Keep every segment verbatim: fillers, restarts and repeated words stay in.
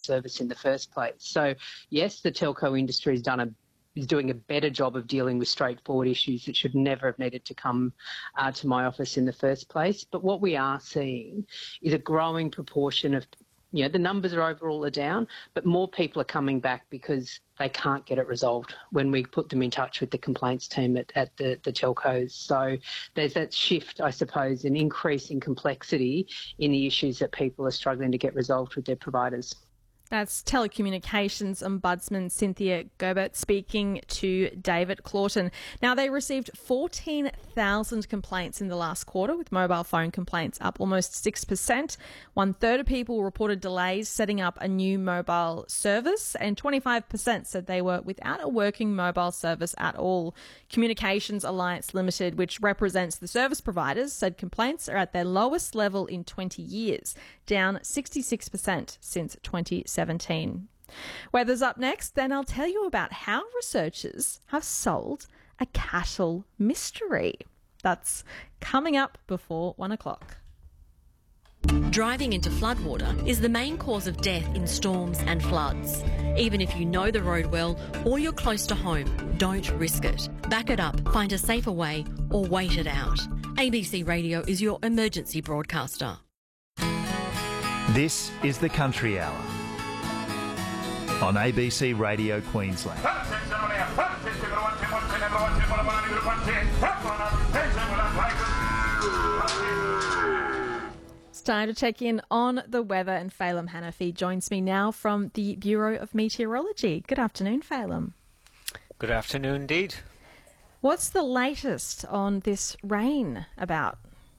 service in the first place. So, yes, the telco industry has done a is doing a better job of dealing with straightforward issues that should never have needed to come uh, to my office in the first place. But what we are seeing is a growing proportion of, you know, the numbers are overall are down, but more people are coming back because they can't get it resolved when we put them in touch with the complaints team at, at the, the telcos. So there's that shift, I suppose, an increase in complexity in the issues that people are struggling to get resolved with their providers. That's Telecommunications Ombudsman Cynthia Gerbert speaking to David Claughton. Now, they received fourteen thousand complaints in the last quarter, with mobile phone complaints up almost six percent. One third of people reported delays setting up a new mobile service, and twenty-five percent said they were without a working mobile service at all. Communications Alliance Limited, which represents the service providers, said complaints are at their lowest level in twenty years, down sixty-six percent since twenty seventeen. Weather's up next, then I'll tell you about how researchers have solved a cattle mystery. That's coming up before one o'clock. Driving into floodwater is the main cause of death in storms and floods. Even if you know the road well or you're close to home, don't risk it. Back it up, find a safer way, or wait it out. A B C Radio is your emergency broadcaster. This is the Country Hour on A B C Radio Queensland. It's time to check in on the weather, and Phelim Hanafi joins me now from the Bureau of Meteorology. Good afternoon, Phelim. Good afternoon indeed. What's the latest on this rain about?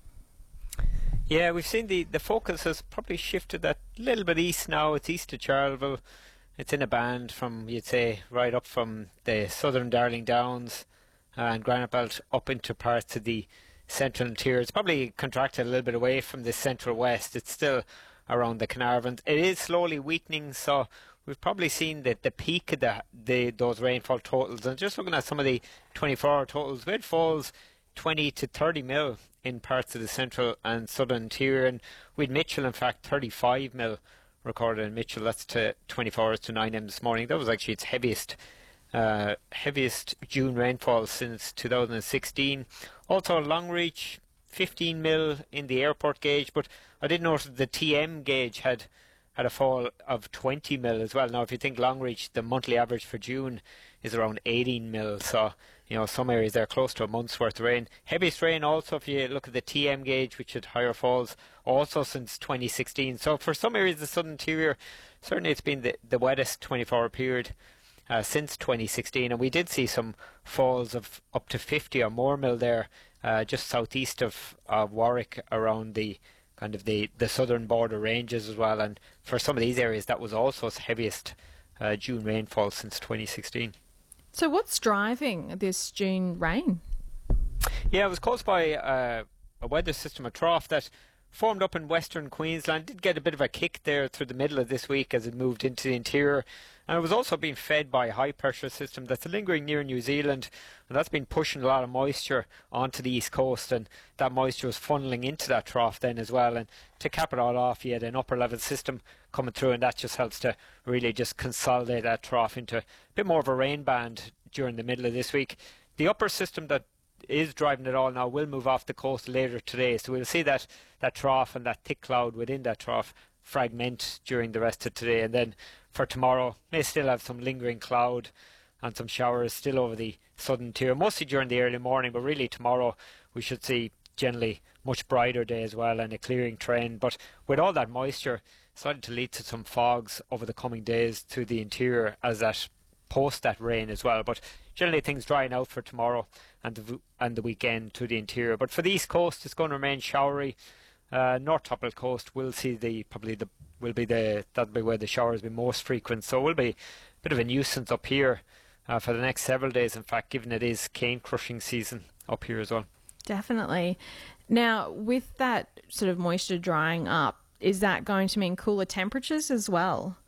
Yeah, we've seen the, the focus has probably shifted a little bit east now. It's east of Charleville. It's in a band from, you'd say, right up from the southern Darling Downs and Granite Belt up into parts of the central interior. It's probably contracted a little bit away from the central west. It's still around the Carnarvon. It is slowly weakening, so we've probably seen the, the peak of the, the those rainfall totals. And just looking at some of the twenty-four hour totals, we had falls twenty to thirty mil in parts of the central and southern interior, and we had Mitchell, in fact, thirty-five mil recorded in Mitchell. That's to twenty-four hours to nine a m this morning. That was actually its heaviest uh, heaviest June rainfall since two thousand sixteen. Also Longreach, fifteen mil in the airport gauge, but I did notice the T M gauge had had a fall of twenty mil as well. Now, if you think Longreach, the monthly average for June is around eighteen mil, so you know some areas there close to a month's worth of rain. Heaviest rain also, if you look at the T M gauge, which had higher falls, also since twenty sixteen. So for some areas of the southern interior, certainly it's been the, the wettest twenty-four hour period uh, since twenty sixteen, and we did see some falls of up to fifty or more mil there, uh, just southeast of, of Warwick, around the kind of the, the southern border ranges as well. And for some of these areas, that was also its heaviest uh, June rainfall since twenty sixteen. So what's driving this June rain? Yeah, it was caused by uh, a weather system, a trough that formed up in western Queensland. Did get a bit of a kick there through the middle of this week as it moved into the interior. And it was also being fed by a high pressure system that's lingering near New Zealand, and that's been pushing a lot of moisture onto the east coast, and that moisture was funneling into that trough then as well. And to cap it all off, you had an upper level system coming through, and that just helps to really just consolidate that trough into a bit more of a rain band during the middle of this week. The upper system that is driving it all now will move off the coast later today, so we'll see that that trough and that thick cloud within that trough fragment during the rest of today. And then for tomorrow, may still have some lingering cloud and some showers still over the southern interior, mostly during the early morning, but really tomorrow we should see generally much brighter day as well and a clearing trend. But with all that moisture, it's likely to lead to some fogs over the coming days to the interior as that post that rain as well. But generally things drying out for tomorrow and the, and the weekend to the interior. But for the east coast, it's going to remain showery. Uh, North Tropical Coast will see the probably the will be the that'll be where the showers will be most frequent. So it will be a bit of a nuisance up here uh, for the next several days. In fact, given it is cane crushing season up here as well. Definitely. Now, with that sort of moisture drying up, is that going to mean cooler temperatures as well?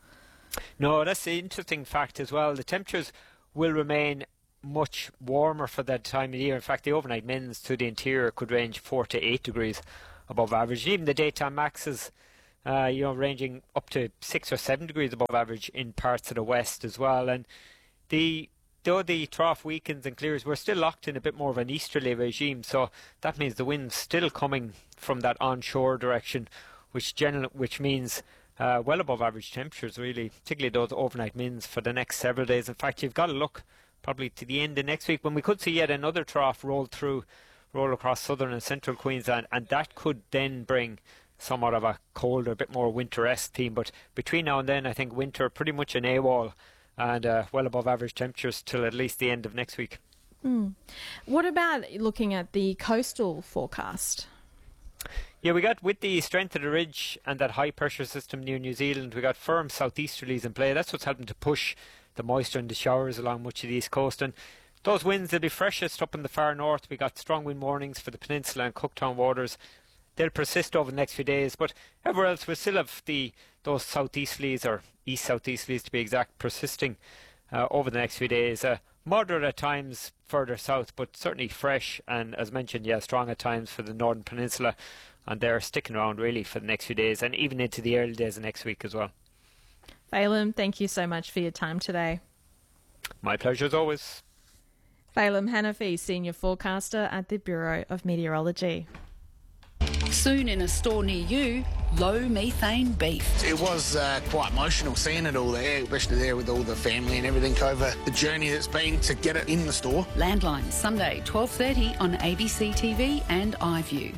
No, that's the interesting fact as well. The temperatures will remain much warmer for that time of year. In fact, the overnight mins to the interior could range four to eight degrees above average. Even the daytime maxes uh, you know, ranging up to six or seven degrees above average in parts of the west as well. And the though the trough weakens and clears, we're still locked in a bit more of an easterly regime, so that means the wind's still coming from that onshore direction, which general, which means uh, well above average temperatures, really, particularly those overnight winds for the next several days. In fact, you've got to look probably to the end of next week when we could see yet another trough roll through, roll across southern and central Queensland, and that could then bring somewhat of a colder, a bit more winter-esque theme. But between now and then, I think winter pretty much an AWOL, and uh, well above average temperatures till at least the end of next week. Mm. What about looking at the coastal forecast? Yeah, we got, with the strength of the ridge and that high pressure system near New Zealand, we got firm southeasterlies in play. That's what's helping to push the moisture and the showers along much of the east coast. And those winds, they'll be freshest up in the far north. We got strong wind warnings for the peninsula and Cooktown waters. They'll persist over the next few days, but everywhere else we still have the those southeasterlies, or east southeasterlies to be exact, persisting uh, over the next few days. Uh, moderate at times further south, but certainly fresh, and as mentioned, yeah, strong at times for the northern peninsula, and they're sticking around really for the next few days and even into the early days of next week as well. Phelim, thank you so much for your time today. My pleasure as always. Phelim Hanafi, Senior Forecaster at the Bureau of Meteorology. Soon in a store near you, low methane beef. It was uh, quite emotional seeing it all there, especially there with all the family and everything over the journey that's been to get it in the store. Landline, Sunday, twelve thirty on A B C T V and iView.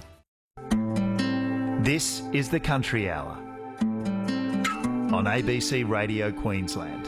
This is the Country Hour on A B C Radio Queensland.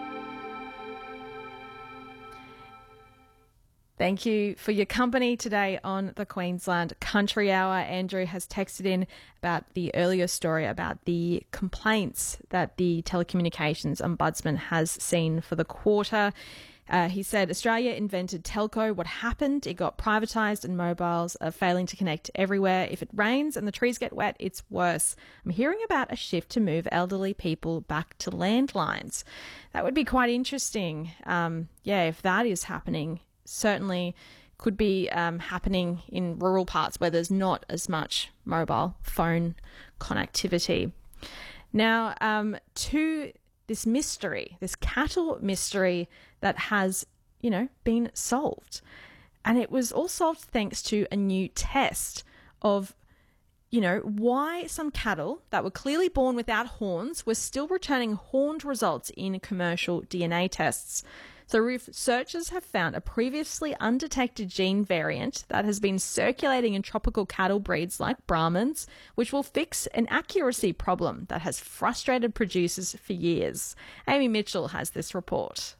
Thank you for your company today on the Queensland Country Hour. Andrew has texted in about the earlier story about the complaints that the Telecommunications Ombudsman has seen for the quarter. Uh, he said, Australia invented telco. What happened? It got privatised and mobiles are failing to connect everywhere. If it rains and the trees get wet, it's worse. I'm hearing about a shift to move elderly people back to landlines. That would be quite interesting. Um, yeah, if that is happening, certainly could be um, happening in rural parts where there's not as much mobile phone connectivity. Now, um, to this mystery, this cattle mystery that has, you know, been solved. And it was all solved thanks to a new test of, you know, why some cattle that were clearly born without horns were still returning horned results in commercial D N A tests. So researchers have found a previously undetected gene variant that has been circulating in tropical cattle breeds like Brahmans, which will fix an accuracy problem that has frustrated producers for years. Amy Mitchell has this report.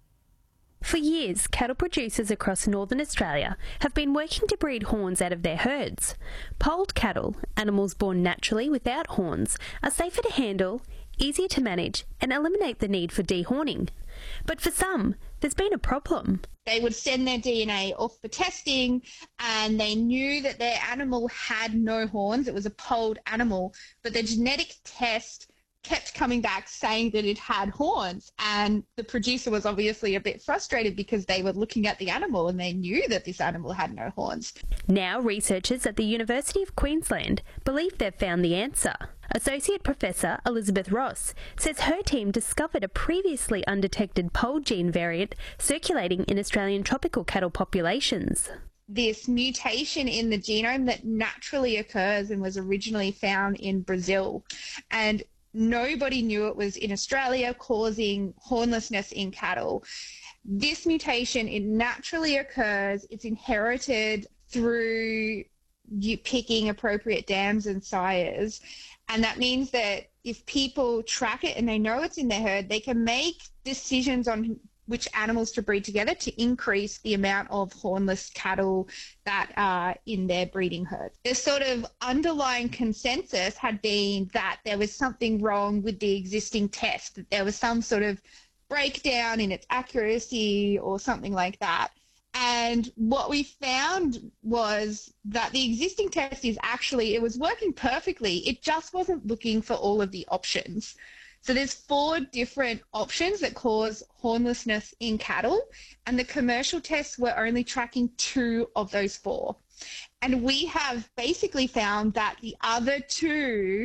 For years, cattle producers across northern Australia have been working to breed horns out of their herds. Polled cattle, animals born naturally without horns, are safer to handle, easier to manage, and eliminate the need for dehorning. But for some, there's been a problem. They would send their D N A off for testing and they knew that their animal had no horns. It was a polled animal, but the genetic test kept coming back saying that it had horns, and the producer was obviously a bit frustrated because they were looking at the animal and they knew that this animal had no horns. Now researchers at the University of Queensland believe they've found the answer. Associate Professor Elizabeth Ross says her team discovered a previously undetected polled gene variant circulating in Australian tropical cattle populations. This mutation in the genome that naturally occurs and was originally found in Brazil, and nobody knew it was in Australia, causing hornlessness in cattle. This mutation, it naturally occurs. It's inherited through you picking appropriate dams and sires. And that means that if people track it and they know it's in their herd, they can make decisions on which animals to breed together to increase the amount of hornless cattle that are in their breeding herd. The sort of underlying consensus had been that there was something wrong with the existing test, that there was some sort of breakdown in its accuracy or something like that. And what we found was that the existing test is actually, it was working perfectly. It just wasn't looking for all of the options. So there's four different options that cause hornlessness in cattle, and the commercial tests were only tracking two of those four. And we have basically found that the other two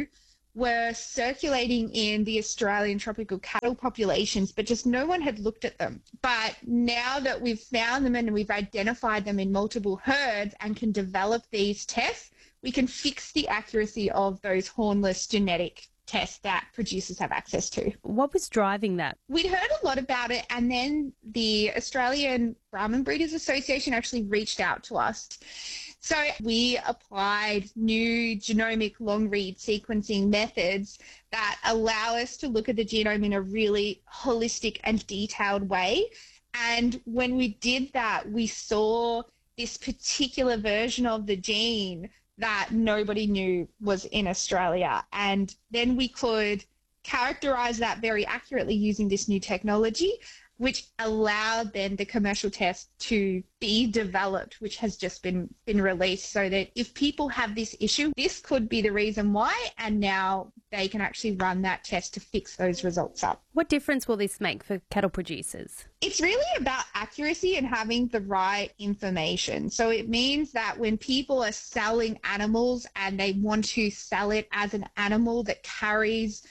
were circulating in the Australian tropical cattle populations, but just no one had looked at them. But now that we've found them and we've identified them in multiple herds and can develop these tests, we can fix the accuracy of those hornless genetic tests that producers have access to. What was driving that? We'd heard a lot about it, and then the Australian Brahman Breeders Association actually reached out to us. So we applied new genomic long-read sequencing methods that allow us to look at the genome in a really holistic and detailed way. And when we did that, we saw this particular version of the gene that nobody knew was in Australia. And then we could characterize that very accurately using this new technology, which allowed then the commercial test to be developed, which has just been, been released, so that if people have this issue, this could be the reason why, and now they can actually run that test to fix those results up. What difference will this make for cattle producers? It's really about accuracy and having the right information. So it means that when people are selling animals and they want to sell it as an animal that carries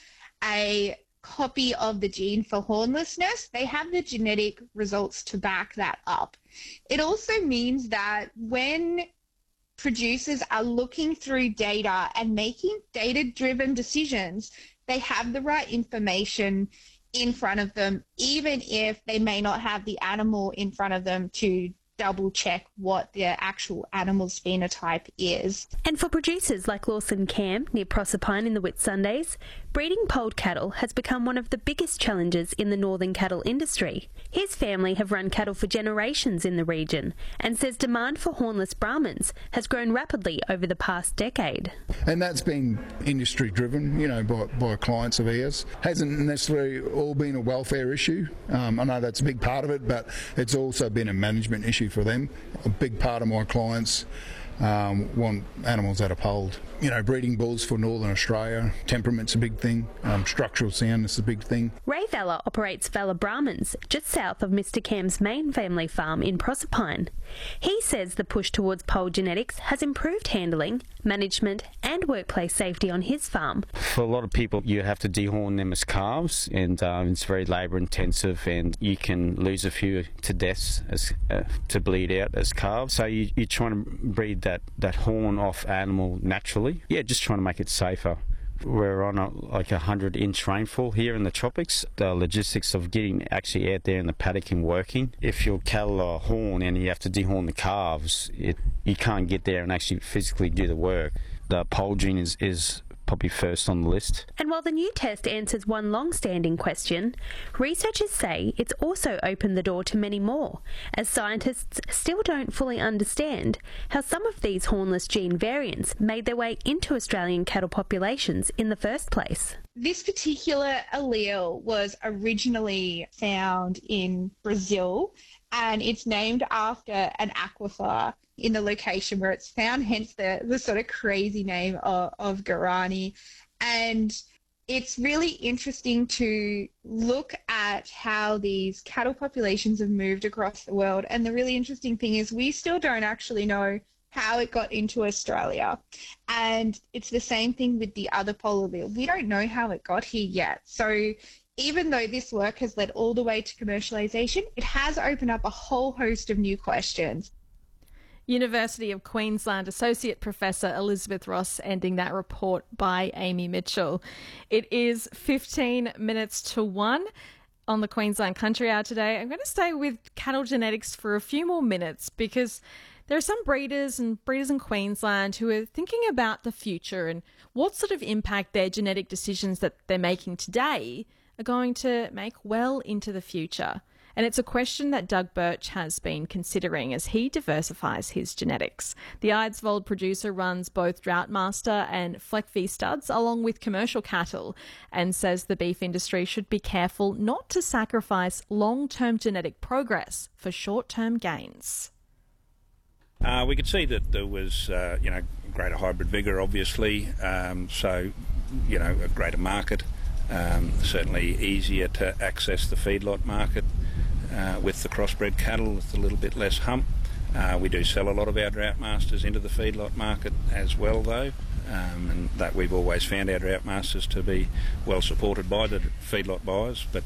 a copy of the gene for hornlessness, they have the genetic results to back that up. It also means that when producers are looking through data and making data-driven decisions, they have the right information in front of them, even if they may not have the animal in front of them to double check what the actual animal's phenotype is. And for producers like Lawson Camp near Proserpine in the Whitsundays, breeding polled cattle has become one of the biggest challenges in the northern cattle industry. His family have run cattle for generations in the region and says demand for hornless Brahmans has grown rapidly over the past decade. And that's been industry driven, you know, by, by clients of ours. Hasn't necessarily all been a welfare issue. Um, I know that's a big part of it, but it's also been a management issue for them. A big part of my clients um, want animals that are polled. You know, breeding bulls for Northern Australia, temperament's a big thing, um, structural soundness is a big thing. Ray Vella operates Vella Brahmans just south of Mister Cam's main family farm in Proserpine. He says the push towards polled genetics has improved handling, management and workplace safety on his farm. For a lot of people, you have to dehorn them as calves, and um, it's very labour intensive, and you can lose a few to deaths as, uh, to bleed out as calves. So you, you're trying to breed that, that horn off animal naturally. Yeah, just trying to make it safer. We're on a, like a hundred inch rainfall here in the tropics. The logistics of getting actually out there in the paddock and working. If your cattle are horn and you have to dehorn the calves, it, you can't get there and actually physically do the work. The poll gene is, is probably first on the list. And while the new test answers one long-standing question, researchers say it's also opened the door to many more, as scientists still don't fully understand how some of these hornless gene variants made their way into Australian cattle populations in the first place. This particular allele was originally found in Brazil, and it's named after an aquifer in the location where it's found, hence the, the sort of crazy name of, of Guarani. And it's really interesting to look at how these cattle populations have moved across the world. And the really interesting thing is we still don't actually know how it got into Australia. And it's the same thing with the other polar allele. We don't know how it got here yet. So even though this work has led all the way to commercialisation, it has opened up a whole host of new questions. University of Queensland Associate Professor Elizabeth Ross ending that report by Amy Mitchell. It is fifteen minutes to one on the Queensland Country Hour today. I'm going to stay with cattle genetics for a few more minutes because there are some breeders and breeders in Queensland who are thinking about the future and what sort of impact their genetic decisions that they're making today are going to make well into the future. And it's a question that Doug Birch has been considering as he diversifies his genetics. The Eidsvold producer runs both Droughtmaster and Fleckvieh studs along with commercial cattle and says the beef industry should be careful not to sacrifice long-term genetic progress for short-term gains. Uh, we could see that there was, uh, you know, greater hybrid vigour, obviously, um, so, you know, a greater market, um, certainly easier to access the feedlot market uh, with the crossbred cattle with a little bit less hump. Uh, we do sell a lot of our Droughtmasters into the feedlot market as well, though, um, and that we've always found our drought masters to be well supported by the feedlot buyers. But